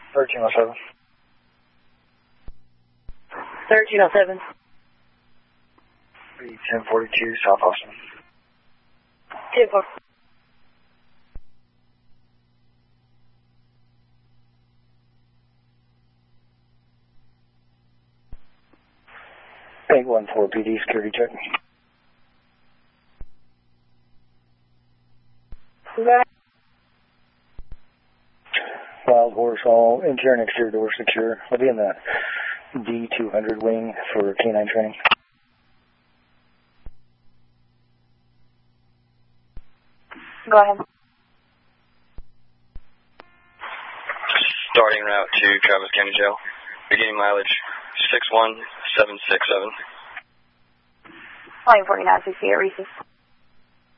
1307. 1307. 1042 South Austin. 10-4. Bank 14 PD security check. Okay. Wild Horse, all interior and exterior doors secure. I'll be in the D200 wing for canine training. Go ahead. Starting route to Travis County Jail. Beginning mileage 61767. Flying 49, 68 Reese's.